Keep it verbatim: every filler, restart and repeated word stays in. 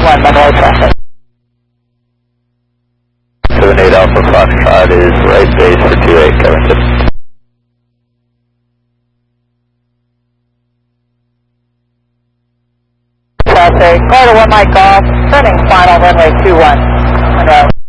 one, double traffic. seven eight Alpha Foxtrot is right base for two eight, Covington. Traffic, Florida one Mike Golf, turning final runway two one, Monroe.